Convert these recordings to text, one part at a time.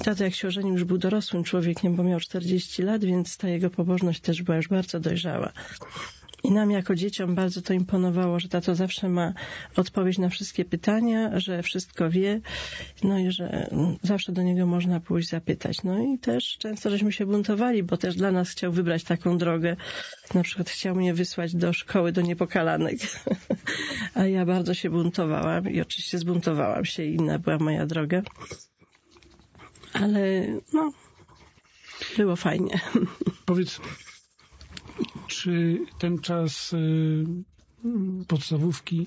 tata jak się ożenił, już był dorosłym człowiekiem, bo miał 40 lat, więc ta jego pobożność też była już bardzo dojrzała. I nam jako dzieciom bardzo to imponowało, że tato zawsze ma odpowiedź na wszystkie pytania, że wszystko wie, no i że zawsze do niego można pójść zapytać. No i też często żeśmy się buntowali, bo też dla nas chciał wybrać taką drogę. Na przykład chciał mnie wysłać do szkoły do niepokalanek, a ja bardzo się buntowałam i oczywiście zbuntowałam się i inna była moja droga. Ale no, było fajnie. Powiedz, czy ten czas podstawówki,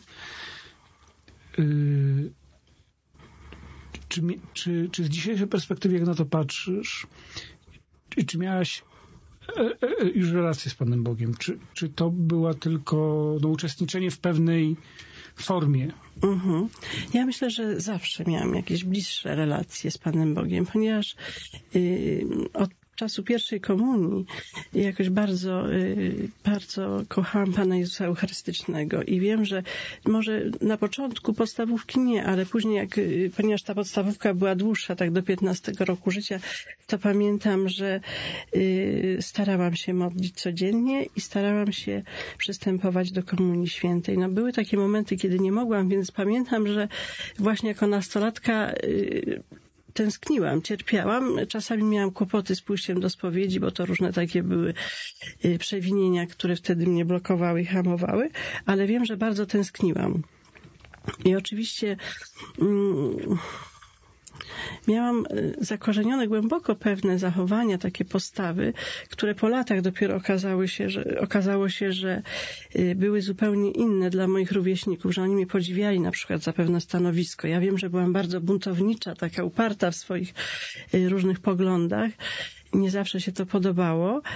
czy z dzisiejszej perspektywy, jak na to patrzysz, czy miałaś już relację z Panem Bogiem? Czy to była tylko uczestniczenie w pewnej formie? Ja myślę, że zawsze miałam jakieś bliższe relacje z Panem Bogiem, ponieważ od czasu pierwszej komunii jakoś bardzo kochałam Pana Jezusa Eucharystycznego i wiem, że może na początku podstawówki nie, ale później ponieważ ta podstawówka była dłuższa, tak do 15 roku życia, to pamiętam, że starałam się modlić codziennie i starałam się przystępować do Komunii Świętej. No, były takie momenty, kiedy nie mogłam, więc pamiętam, że właśnie jako nastolatka tęskniłam, cierpiałam. Czasami miałam kłopoty z pójściem do spowiedzi, bo to różne takie były przewinienia, które wtedy mnie blokowały i hamowały, ale wiem, że bardzo tęskniłam. I oczywiście miałam zakorzenione głęboko pewne zachowania, takie postawy, które po latach dopiero okazało się, że były zupełnie inne dla moich rówieśników, że oni mnie podziwiali na przykład za pewne stanowisko. Ja wiem, że byłam bardzo buntownicza, taka uparta w swoich różnych poglądach. Nie zawsze się to podobało,